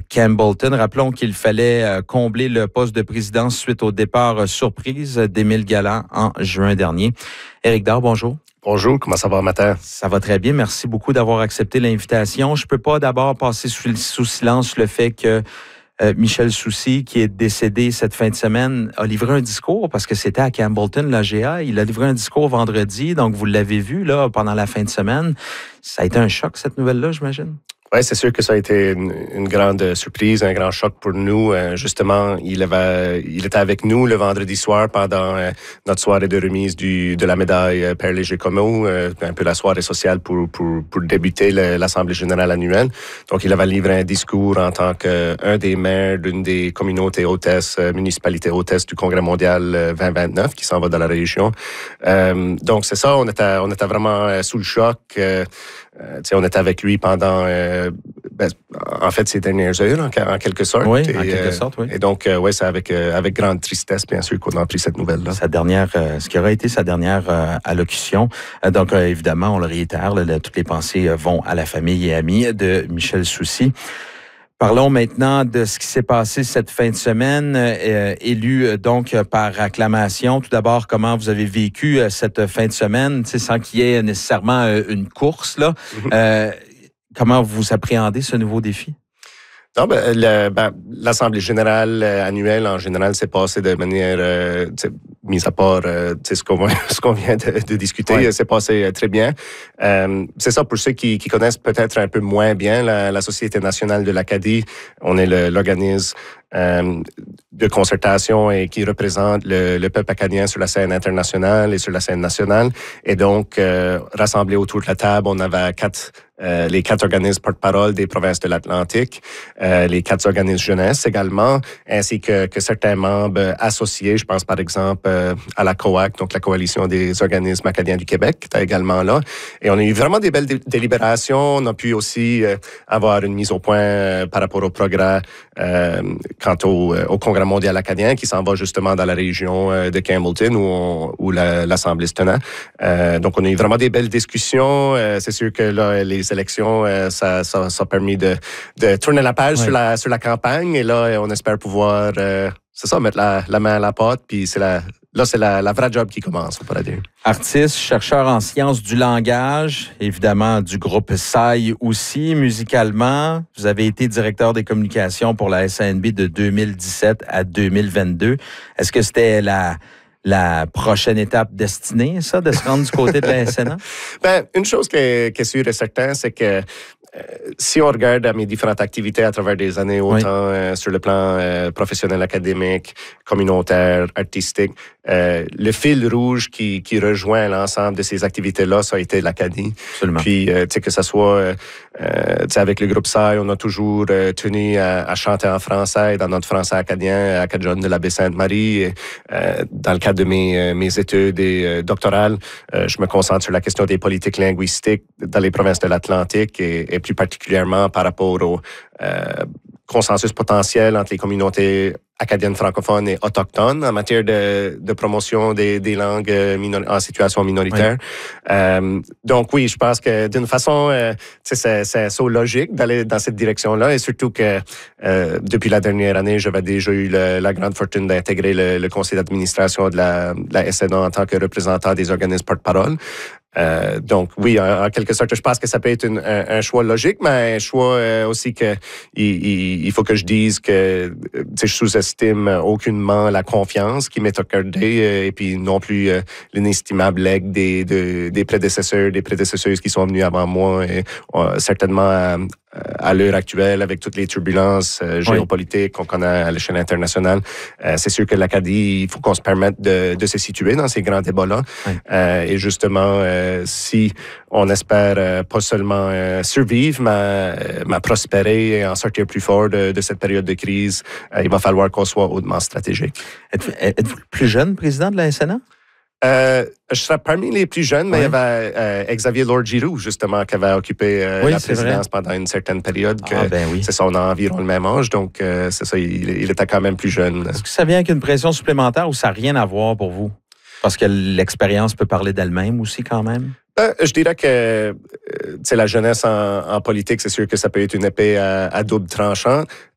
Campbellton. Rappelons qu'il fallait combler le poste de présidence suite au départ surprise d'Émile Galland en juin dernier. Éric Dard, bonjour. Bonjour, comment ça va matin? Ça va très bien. Merci beaucoup d'avoir accepté l'invitation. Je peux pas d'abord passer sous silence le fait que Michel Soucy, qui est décédé cette fin de semaine, a livré un discours parce que c'était à Campbellton, l'AGA. Il a livré un discours vendredi, donc vous l'avez vu là pendant la fin de semaine. Ça a été un choc, cette nouvelle-là, j'imagine? Oui, c'est sûr que ça a été une grande surprise, un grand choc pour nous. Justement, il était avec nous le vendredi soir pendant notre soirée de remise de la médaille Père Léger-Comeau, un peu la soirée sociale pour débuter l'Assemblée générale annuelle. Donc, il avait livré un discours en tant qu'un des maires d'une des communautés hôtesses, municipalités hôtesses du Congrès mondial 2029 qui s'en va dans la région. Donc, c'est ça, on était vraiment sous le choc. On était avec lui pendant, en fait, ces dernières heures, en quelque sorte. Oui, en quelque sorte, oui. Et donc, c'est avec grande tristesse, bien sûr, qu'on a appris cette nouvelle-là. Ce qui aurait été sa dernière allocution. Donc, évidemment, on le réitère, toutes les pensées vont à la famille et amis de Michel Soucy. Parlons maintenant de ce qui s'est passé cette fin de semaine, élu donc par acclamation. Tout d'abord, comment vous avez vécu cette fin de semaine, sans qu'il y ait nécessairement une course, là. Comment vous appréhendez ce nouveau défi? Non, l'Assemblée générale annuelle, en général, s'est passée de manière, mis à part ce qu'on vient de discuter, s'est passé très bien. C'est ça, pour ceux qui connaissent peut-être un peu moins bien la Société nationale de l'Acadie, on est l'organisme de concertation et qui représente le peuple acadien sur la scène internationale et sur la scène nationale. Et donc, rassemblés autour de la table, on avait les 4 organismes porte-parole des provinces de l'Atlantique, les 4 organismes jeunesse également, ainsi que certains membres associés. Je pense par exemple à la COAC, donc la Coalition des organismes acadiens du Québec, qui était également là. Et on a eu vraiment des belles délibérations. On a pu aussi avoir une mise au point par rapport au progrès quant au Congrès mondial acadien qui s'en va justement dans la région de Campbellton où l'Assemblée se tenait. Donc, on a eu vraiment des belles discussions. C'est sûr que là, les élections, ça a permis de tourner la page sur la campagne. Et là, on espère pouvoir, mettre la main à la pâte. Puis c'est la vraie job qui commence, on pourrait dire. Artiste, chercheur en sciences du langage, évidemment du groupe SAI aussi, musicalement. Vous avez été directeur des communications pour la SANB de 2017 à 2022. Est-ce que c'était la prochaine étape destinée, ça, de se rendre du côté de la SNA? Une chose qui est sûre et certaine, c'est que si on regarde à mes différentes activités à travers des années, autant sur le plan professionnel, académique, communautaire, artistique, le fil rouge qui rejoint l'ensemble de ces activités-là, ça a été l'Acadie. Absolument. Puis, que ça soit avec le groupe SAI, on a toujours tenu à chanter en français, dans notre français acadien, à Acadjon de la Baie-Sainte-Marie. Dans le cadre de mes études doctorales, je me concentre sur la question des politiques linguistiques dans les provinces de l'Atlantique et plus particulièrement par rapport au consensus potentiel entre les communautés acadiennes francophones et autochtones en matière de promotion des langues en situation minoritaire. Oui. Donc oui, je pense que d'une façon, c'est ça logique d'aller dans cette direction-là et surtout que depuis la dernière année, j'avais déjà eu la grande fortune d'intégrer le conseil d'administration de la SNA en tant que représentant des organismes porte-parole. Donc oui, en quelque sorte, je pense que ça peut être un choix logique, mais un choix aussi que il faut que je dise que je sous-estime aucunement la confiance qui m'est accordée et puis non plus l'inestimable legs des prédécesseurs, des prédécesseuses qui sont venus avant moi et certainement à l'heure actuelle, avec toutes les turbulences géopolitiques qu'on connaît à l'échelle internationale, c'est sûr que l'Acadie, il faut qu'on se permette de se situer dans ces grands débats-là. Oui. Et justement, si on espère pas seulement survivre, mais prospérer et en sortir plus fort de cette période de crise, il va falloir qu'on soit hautement stratégique. Êtes-vous le plus jeune président de la SNA? Je serais parmi les plus jeunes, mais il y avait Xavier Lord-Giroux, justement, qui avait occupé la présidence pendant une certaine période. C'est ça, on a environ le même âge, donc c'est ça, il était quand même plus jeune. Est-ce que ça vient avec une pression supplémentaire ou ça n'a rien à voir pour vous? Parce que l'expérience peut parler d'elle-même aussi, quand même? Je dirais que la jeunesse en politique, c'est sûr que ça peut être une épée à double tranchant.